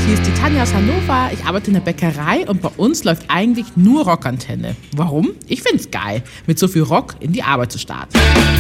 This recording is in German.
hier ist die Tanja aus Hannover. Ich arbeite in der Bäckerei und bei uns läuft eigentlich nur Rockantenne. Warum? Ich find's geil, mit so viel Rock in die Arbeit zu starten.